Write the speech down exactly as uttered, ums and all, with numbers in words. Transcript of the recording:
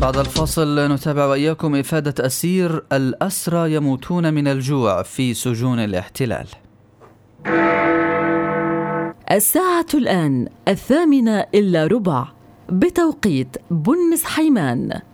بعد الفاصل نتابع وإياكم إفادة أسير الأسرى يموتون من الجوع في سجون الاحتلال. الساعة الآن الثامنة إلا ربع بتوقيت بنمس حيمان.